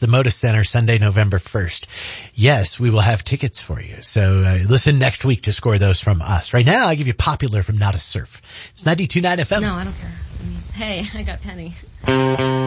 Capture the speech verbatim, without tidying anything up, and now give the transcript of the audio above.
the Moda Center, Sunday, November first. Yes, we will have tickets for you. So uh, listen next week to score those from us. Right now, I give you Popular from Not a Surf. It's ninety-two point nine F M. No, I don't care. I mean, hey, I got Penny.